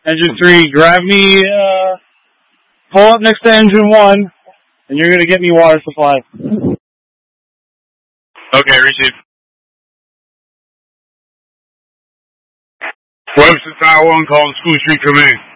Engine 3, grab me, pull up next to engine 1, and you're going to get me water supply. Okay, receive. Webster Tower 1, call the School Street Command.